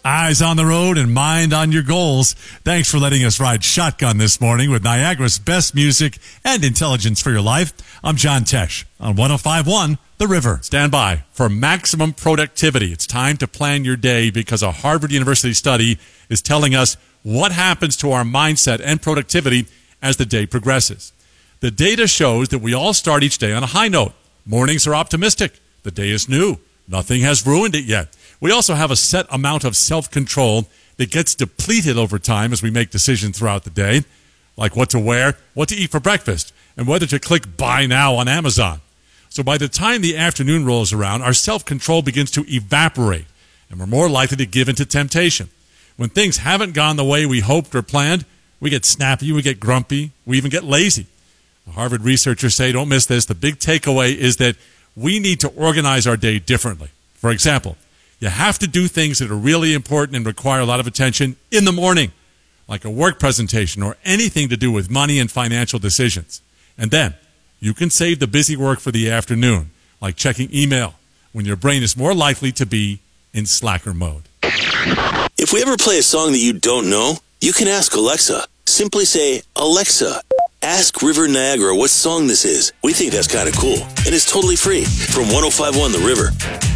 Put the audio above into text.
Eyes on the road and mind on your goals. Thanks for letting us ride shotgun this morning with Niagara's best music and intelligence for your life. I'm John Tesh on 105.1 The River. Stand by for maximum productivity. It's time to plan your day because a Harvard University study is telling us what happens to our mindset and productivity as the day progresses. The data shows that we all start each day on a high note. Mornings are optimistic. The day is new. Nothing has ruined it yet. We also have a set amount of self-control that gets depleted over time as we make decisions throughout the day, like what to wear, what to eat for breakfast, and whether to click buy now on Amazon. So by the time the afternoon rolls around, our self-control begins to evaporate, and we're more likely to give in to temptation. When things haven't gone the way we hoped or planned, we get snappy, we get grumpy, we even get lazy. The Harvard researchers say, don't miss this, the big takeaway is that we need to organize our day differently. For example, you have to do things that are really important and require a lot of attention in the morning, like a work presentation or anything to do with money and financial decisions. And then you can save the busy work for the afternoon, like checking email, when your brain is more likely to be in slacker mode. If we ever play a song that you don't know, you can ask Alexa. Simply say, Alexa, ask River Niagara what song this is. We think that's kind of cool, and it's totally free from 105.1 The River.